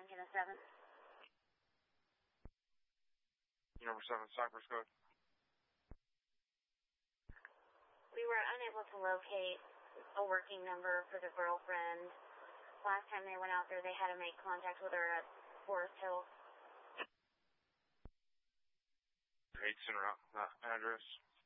Lincoln, a 7. Number 7, Cypress code. We were unable to locate a working number for the girlfriend. Last time they went out there, they had to make contact with her at Forest Hill. 8 center address.